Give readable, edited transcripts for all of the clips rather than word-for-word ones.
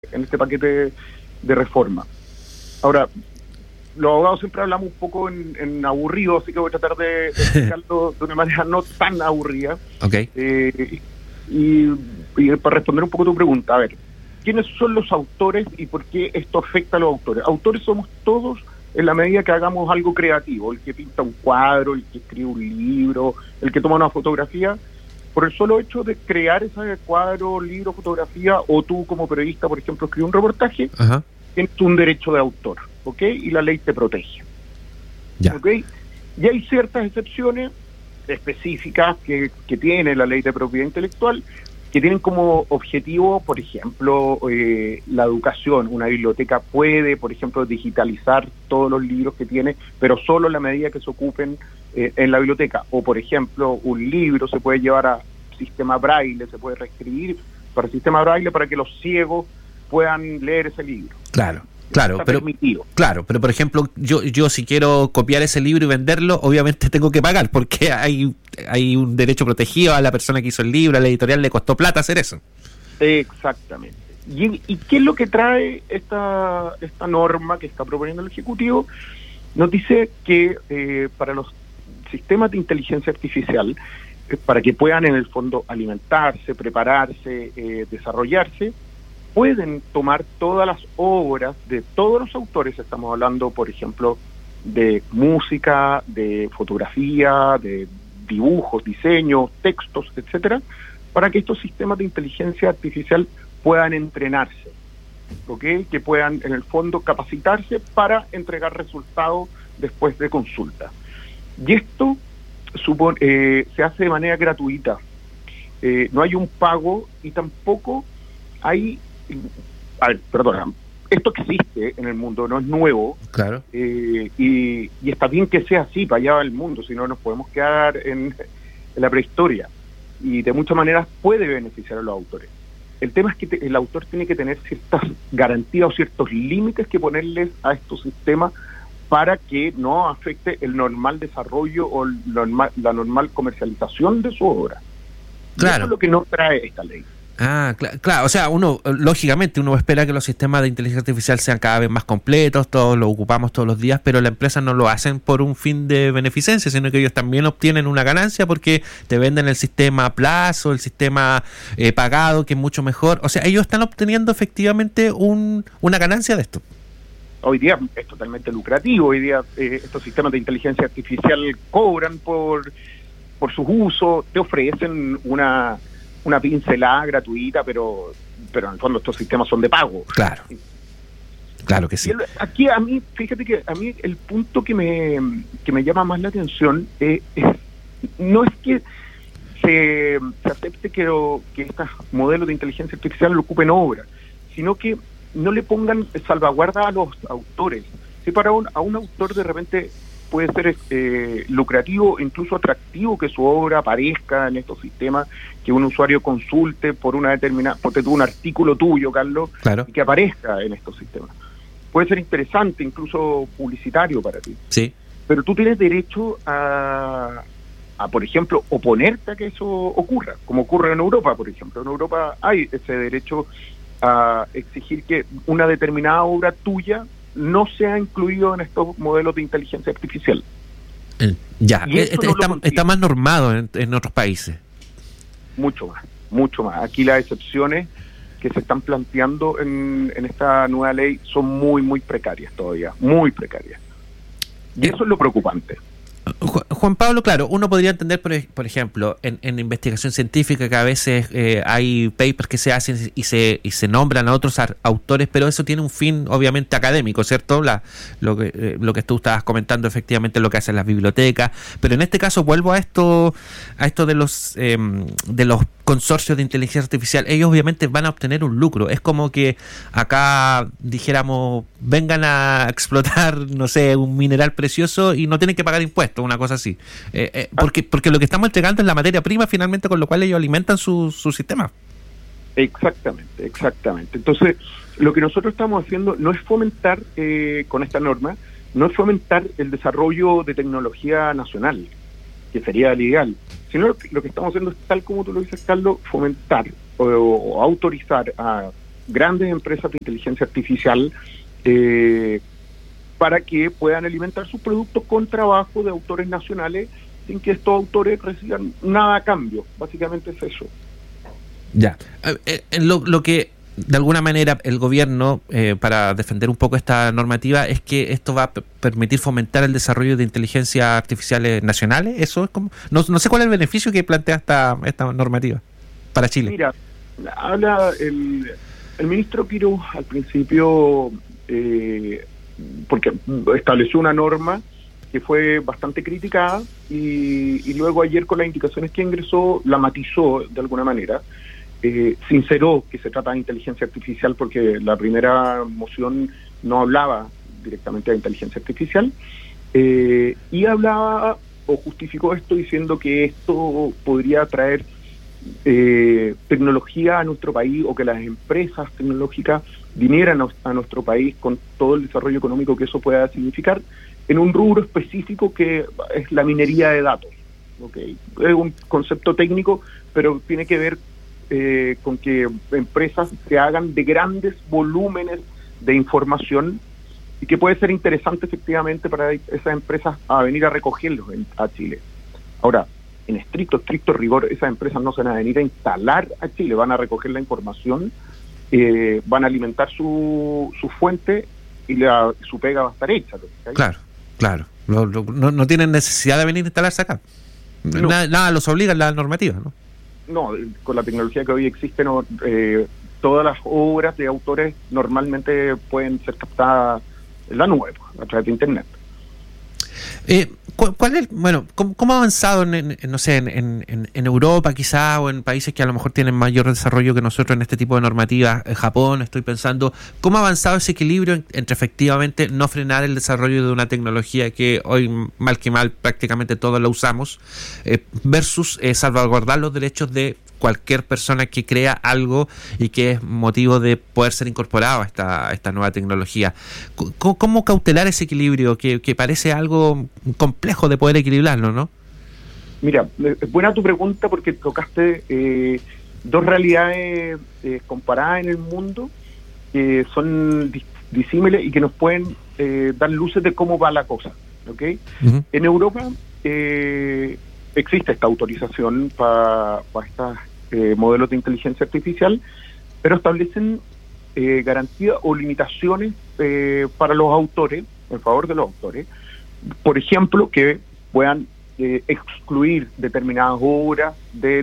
paquete de reforma. Ahora, los abogados siempre hablamos un poco en aburrido, así que voy a tratar de explicarlo de una manera no tan aburrida. Okay. Y para responder un poco tu pregunta, a ver, ¿quiénes son los autores y por qué esto afecta a los autores? Autores somos todos en la medida que hagamos algo creativo, el que pinta un cuadro, el que escribe un libro, el que toma una fotografía. Por el solo hecho de crear ese cuadro, libro, fotografía, o tú como periodista, por ejemplo, escribir un reportaje, Ajá. tienes un derecho de autor, ¿ok? Y la ley te protege. Ya. ¿Ok? Y hay ciertas excepciones específicas que tiene la ley de propiedad intelectual, que tienen como objetivo, por ejemplo, la educación. Una biblioteca puede, por ejemplo, digitalizar todos los libros que tiene, pero solo en la medida que se ocupen en la biblioteca. O, por ejemplo, un libro se puede llevar a sistema braille, se puede reescribir para el sistema braille para que los ciegos puedan leer ese libro. Claro, Está permitido. Claro, pero por ejemplo, yo si quiero copiar ese libro y venderlo, obviamente tengo que pagar, porque hay un derecho protegido a la persona que hizo el libro, a la editorial le costó plata hacer eso. Exactamente. ¿Y qué es lo que trae esta norma que está proponiendo el Ejecutivo? Nos dice que para los sistemas de inteligencia artificial, para que puedan en el fondo alimentarse, prepararse, desarrollarse, pueden tomar todas las obras de todos los autores. Estamos hablando, por ejemplo, de música, de fotografía, de dibujos, diseños, textos, etcétera, para que estos sistemas de inteligencia artificial puedan entrenarse, ¿ok? Que puedan, en el fondo, capacitarse para entregar resultados después de consulta. Y esto se hace de manera gratuita. No hay un pago y tampoco hay... A ver, perdona, esto existe en el mundo, no es nuevo. Claro. Y está bien que sea así, para allá va el mundo, si no nos podemos quedar en la prehistoria. Y de muchas maneras puede beneficiar a los autores. El tema es que el autor tiene que tener ciertas garantías o ciertos límites que ponerles a estos sistemas para que no afecte el normal desarrollo o la normal comercialización de su obra. Claro. Y eso es lo que no trae esta ley. Claro, o sea, lógicamente uno espera que los sistemas de inteligencia artificial sean cada vez más completos, todos los ocupamos todos los días, pero la empresa no lo hacen por un fin de beneficencia, sino que ellos también obtienen una ganancia porque te venden el sistema a plazo, el sistema pagado, que es mucho mejor. O sea, ellos están obteniendo efectivamente una ganancia de esto. Hoy día es totalmente lucrativo. Hoy día estos sistemas de inteligencia artificial cobran por sus usos, te ofrecen una pincelada gratuita, pero en el fondo estos sistemas son de pago. Claro que sí. Aquí a mí, fíjate que a mí el punto que me llama más la atención no es que se acepte que estos modelos de inteligencia artificial lo ocupen obra, sino que no le pongan salvaguarda a los autores. Si para a un autor de repente puede ser lucrativo, incluso atractivo que su obra aparezca en estos sistemas, que un usuario consulte por una determinada, porque tuvo un artículo tuyo, Carlos, claro, y que aparezca en estos sistemas. Puede ser interesante, incluso publicitario para ti. Sí. Pero tú tienes derecho a, por ejemplo, oponerte a que eso ocurra, como ocurre en Europa, por ejemplo. En Europa hay ese derecho a exigir que una determinada obra tuya no sea incluido en estos modelos de inteligencia artificial. Está más normado en otros países. Mucho más. Aquí las excepciones que se están planteando en esta nueva ley son muy, muy precarias todavía, muy precarias. Y eso es lo preocupante. Juan Pablo, claro, uno podría entender, por ejemplo, en investigación científica que a veces hay papers que se hacen y se nombran a otros autores, pero eso tiene un fin obviamente académico, ¿cierto? Lo que tú estabas comentando, efectivamente lo que hacen las bibliotecas, pero en este caso vuelvo a esto de los consorcios de inteligencia artificial. Ellos obviamente van a obtener un lucro. Es como que acá dijéramos, vengan a explotar, no sé, un mineral precioso y no tienen que pagar impuestos, una cosa así. Porque lo que estamos entregando es la materia prima finalmente, con lo cual ellos alimentan su sistema. Exactamente. Entonces, lo que nosotros estamos haciendo no es fomentar, con esta norma, no es fomentar el desarrollo de tecnología nacional, que sería el ideal, sino lo que estamos haciendo es, tal como tú lo dices, Carlos, fomentar o autorizar a grandes empresas de inteligencia artificial para que puedan alimentar sus productos con trabajo de autores nacionales sin que estos autores reciban nada a cambio. Básicamente es eso. Ya. Lo que de alguna manera el gobierno, para defender un poco esta normativa, es que esto va a permitir fomentar el desarrollo de inteligencias artificiales nacionales. Eso es como... No sé cuál es el beneficio que plantea esta normativa para Chile. Mira, habla el ministro Quirós al principio, porque estableció una norma que fue bastante criticada y luego ayer con las indicaciones que ingresó la matizó de alguna manera, sinceró que se trata de inteligencia artificial porque la primera moción no hablaba directamente de inteligencia artificial y hablaba o justificó esto diciendo que esto podría traer tecnología a nuestro país o que las empresas tecnológicas vinieran a nuestro país con todo el desarrollo económico que eso pueda significar en un rubro específico que es la minería de datos. ¿Okay? Es un concepto técnico, pero tiene que ver con que empresas se hagan de grandes volúmenes de información y que puede ser interesante efectivamente para esas empresas a venir a recogerlos a Chile. Ahora, en estricto rigor, esas empresas no se van a venir a instalar a Chile, van a recoger la información, van a alimentar su fuente y su pega va a estar hecha. ¿Sí? Claro. No tienen necesidad de venir a instalarse acá. No. Nada los obliga en la normativa, ¿no? No, con la tecnología que hoy existe, todas las obras de autores normalmente pueden ser captadas en la nube, a través de Internet. ¿Cuál es, cómo ha avanzado en Europa quizás, o en países que a lo mejor tienen mayor desarrollo que nosotros en este tipo de normativas? En Japón, estoy pensando, ¿cómo ha avanzado ese equilibrio entre efectivamente no frenar el desarrollo de una tecnología que hoy, mal que mal, prácticamente todos la usamos, versus salvaguardar los derechos de cualquier persona que crea algo y que es motivo de poder ser incorporado a esta nueva tecnología? ¿Cómo cautelar ese equilibrio que parece algo complejo de poder equilibrarlo, no? Mira, es buena tu pregunta porque tocaste dos realidades comparadas en el mundo que son disímiles y que nos pueden dar luces de cómo va la cosa, ¿ok? Uh-huh. En Europa existe esta autorización para estos modelos de inteligencia artificial, pero establecen garantías o limitaciones para los autores, en favor de los autores. Por ejemplo, que puedan excluir determinadas obras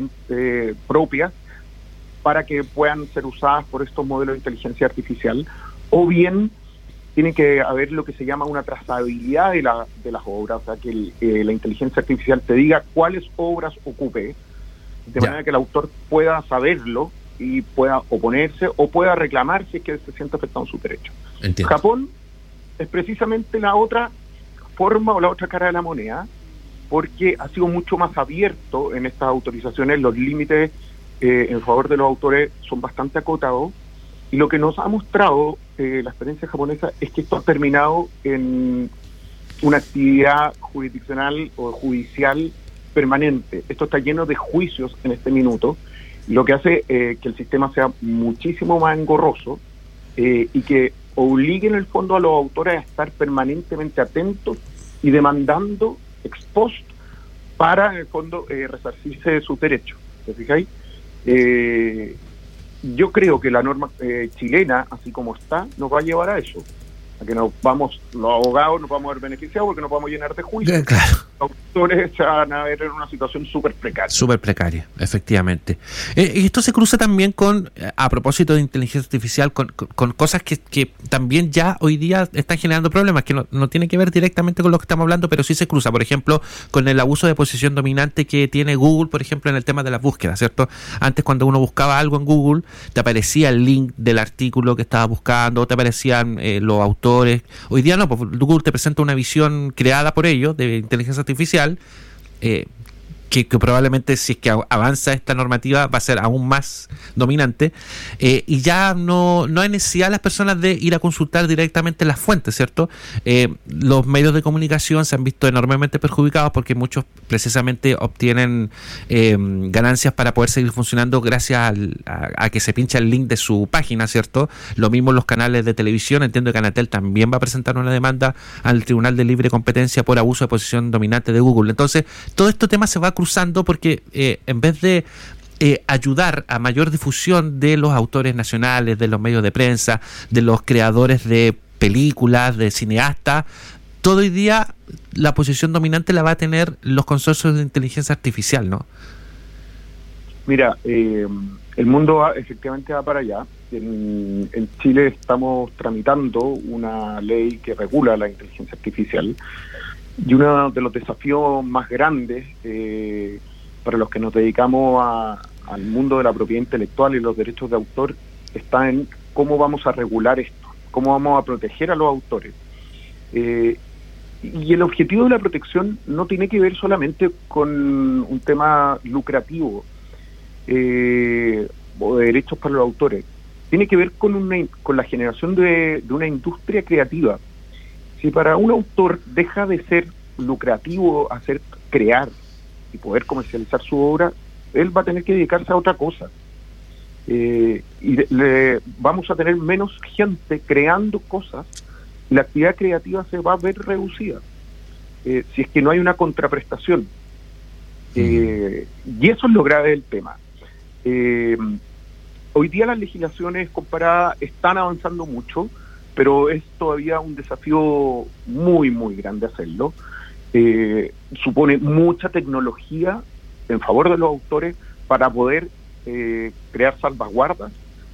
propias para que puedan ser usadas por estos modelos de inteligencia artificial, o bien tiene que haber lo que se llama una trazabilidad de las obras, o sea, que la inteligencia artificial te diga cuáles obras ocupe, de manera que el autor pueda saberlo y pueda oponerse o pueda reclamar si es que se siente afectado en su derecho. Entiendo. Japón es precisamente la otra forma o la otra cara de la moneda, porque ha sido mucho más abierto en estas autorizaciones, los límites en favor de los autores son bastante acotados, y lo que nos ha mostrado la experiencia japonesa es que esto ha terminado en una actividad jurisdiccional o judicial permanente. Esto está lleno de juicios en este minuto, lo que hace que el sistema sea muchísimo más engorroso y que obligue en el fondo a los autores a estar permanentemente atentos y demandando ex post para, en el fondo, resarcirse de sus derechos. ¿Te fijáis? Yo creo que la norma chilena, así como está, nos va a llevar a eso, a que los abogados nos vamos a ver beneficiados porque nos vamos a llenar de juicios. Claro. Los autores se van a ver en una situación súper precaria. Súper precaria, efectivamente. Y esto se cruza también con, a propósito de inteligencia artificial, con cosas que también ya hoy día están generando problemas, que no tiene que ver directamente con lo que estamos hablando, pero sí se cruza, por ejemplo, con el abuso de posición dominante que tiene Google, por ejemplo, en el tema de las búsquedas, ¿cierto? Antes, cuando uno buscaba algo en Google, te aparecía el link del artículo que estabas buscando, te aparecían los autores. Hoy día no, pues Google te presenta una visión creada por ellos de inteligencia artificial, que probablemente si es que avanza esta normativa va a ser aún más dominante, y ya no hay necesidad de las personas de ir a consultar directamente las fuentes, ¿cierto? Los medios de comunicación se han visto enormemente perjudicados porque muchos precisamente obtienen ganancias para poder seguir funcionando gracias a que se pincha el link de su página, ¿cierto? Lo mismo los canales de televisión. Entiendo que Anatel también va a presentar una demanda al Tribunal de Libre Competencia por abuso de posición dominante de Google. Entonces, todo este tema se va cruzando porque en vez de ayudar a mayor difusión de los autores nacionales, de los medios de prensa, de los creadores de películas, de cineastas, todo hoy día la posición dominante la va a tener los consorcios de inteligencia artificial, ¿no? Mira, el mundo efectivamente va para allá. En Chile estamos tramitando una ley que regula la inteligencia artificial, y uno de los desafíos más grandes para los que nos dedicamos al mundo de la propiedad intelectual y los derechos de autor está en cómo vamos a regular esto, cómo vamos a proteger a los autores. Y el objetivo de la protección no tiene que ver solamente con un tema lucrativo o de derechos para los autores, tiene que ver con la generación de una industria creativa. Si para un autor deja de ser lucrativo crear y poder comercializar su obra, él va a tener que dedicarse a otra cosa. Vamos a tener menos gente creando cosas, y la actividad creativa se va a ver reducida si es que no hay una contraprestación. Y eso es lo grave del tema. Hoy día las legislaciones comparadas están avanzando mucho, pero es todavía un desafío muy, muy grande hacerlo. Supone mucha tecnología en favor de los autores para poder crear salvaguardas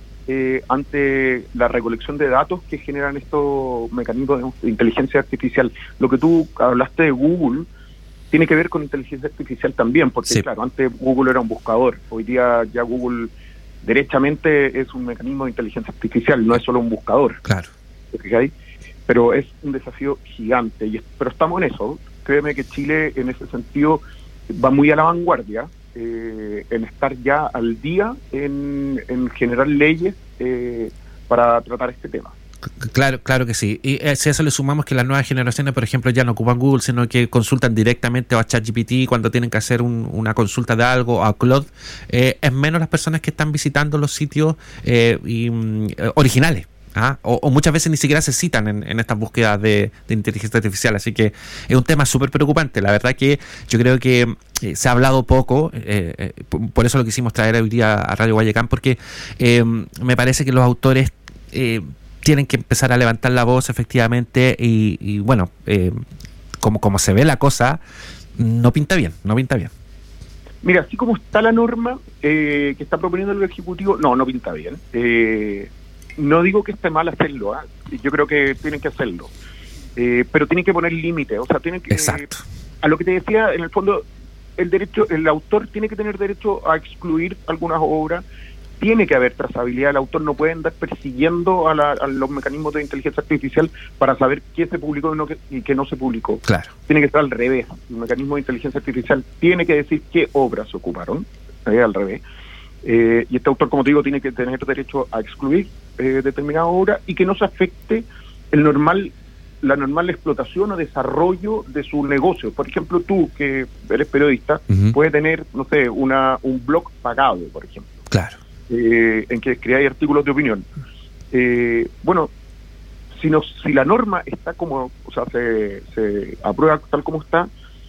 ante la recolección de datos que generan estos mecanismos de inteligencia artificial. Lo que tú hablaste de Google tiene que ver con inteligencia artificial también, porque sí, claro, antes Google era un buscador, hoy día ya Google derechamente es un mecanismo de inteligencia artificial, no es solo un buscador. Claro. ¿Okay? Pero es un desafío gigante, pero estamos en eso. Créeme que Chile en ese sentido va muy a la vanguardia, en estar ya al día en generar leyes para tratar este tema. Claro que sí. Y si a eso le sumamos que las nuevas generaciones, por ejemplo, ya no ocupan Google, sino que consultan directamente a ChatGPT cuando tienen que hacer una consulta de algo, o a Claude, es menos las personas que están visitando los sitios originales. O muchas veces ni siquiera se citan en estas búsquedas de inteligencia artificial, así que es un tema súper preocupante. La verdad que yo creo que se ha hablado poco, por eso lo quisimos traer hoy día a Radio Guayacán, porque me parece que los autores tienen que empezar a levantar la voz efectivamente y bueno, como se ve la cosa, no pinta bien. Mira, así como está la norma que está proponiendo el Ejecutivo, no pinta bien. No digo que esté mal hacerlo, yo creo que tienen que hacerlo, pero tienen que poner límites, o sea, tienen que... Exacto. A lo que te decía, en el fondo, el autor tiene que tener derecho a excluir algunas obras, tiene que haber trazabilidad, el autor no puede andar persiguiendo a los mecanismos de inteligencia artificial para saber qué se publicó y qué no se publicó. Claro. Tiene que estar al revés, el mecanismo de inteligencia artificial tiene que decir qué obras se ocuparon, al revés. Y este autor, como te digo, tiene que tener derecho a excluir determinada obra y que no se afecte la normal explotación o desarrollo de su negocio. Por ejemplo, tú, que eres periodista, puedes tener, no sé, un blog pagado, por ejemplo. Claro. En que escribáis artículos de opinión. Bueno, si la norma está como, o sea, se aprueba tal como está,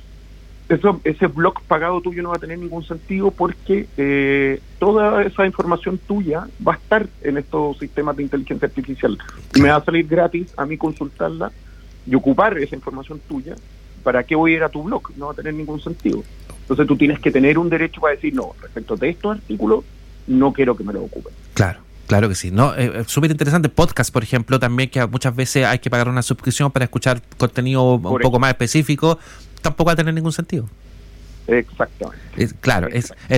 ese blog pagado tuyo no va a tener ningún sentido porque toda esa información tuya va a estar en estos sistemas de inteligencia artificial. Y me va a salir gratis a mí consultarla y ocupar esa información tuya. ¿Para qué voy a ir a tu blog? No va a tener ningún sentido. Entonces tú tienes que tener un derecho para decir, no, respecto de estos artículos, no quiero que me lo ocupen. Claro que sí. No, súper interesante. Podcast, por ejemplo, también, que muchas veces hay que pagar una suscripción para escuchar contenido un poco más específico, tampoco va a tener ningún sentido. Exactamente. Claro,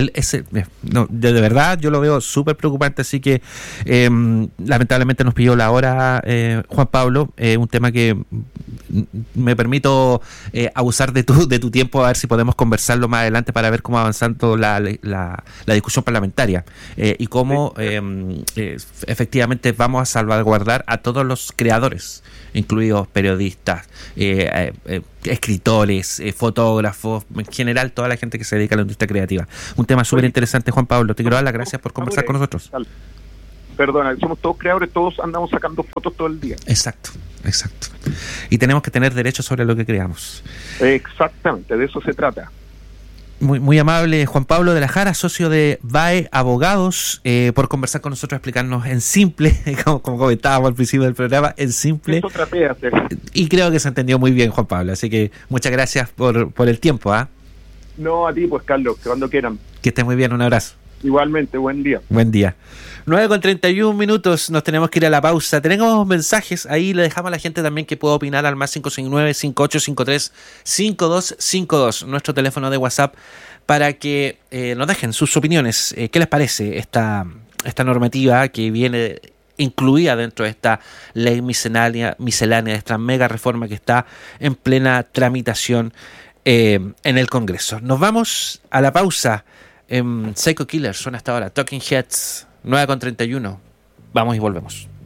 de verdad yo lo veo súper preocupante, así que lamentablemente nos pilló la hora, Juan Pablo, un tema que me permito abusar de tu tiempo, a ver si podemos conversarlo más adelante para ver cómo va avanzando la discusión parlamentaria y cómo efectivamente vamos a salvaguardar a todos los creadores, incluidos periodistas, escritores, fotógrafos, en general toda la gente que se dedica a la industria creativa. Un tema súper interesante, Juan Pablo. Te quiero dar las gracias por conversar con nosotros. Perdona, somos todos creadores, todos andamos sacando fotos todo el día. Exacto. Y tenemos que tener derechos sobre lo que creamos. Exactamente, de eso se trata. Muy, muy amable Juan Pablo de la Jara, socio de VAE Abogados, por conversar con nosotros, explicarnos en simple, como comentábamos al principio del programa, en simple. Eso traté de hacer. Y creo que se entendió muy bien, Juan Pablo. Así que muchas gracias por el tiempo. No, a ti, pues, Carlos, que cuando quieran. Que estés muy bien, un abrazo. Igualmente, buen día. Buen día. 9:31, nos tenemos que ir a la pausa. Tenemos mensajes, ahí le dejamos a la gente también que pueda opinar al más 569-5853-5252, nuestro teléfono de WhatsApp, para que nos dejen sus opiniones. ¿Qué les parece esta normativa que viene incluida dentro de esta ley miscelánea, de esta mega reforma que está en plena tramitación en el Congreso? Nos vamos a la pausa. Psycho Killers suena hasta ahora, Talking Heads, 9:31. Vamos y volvemos.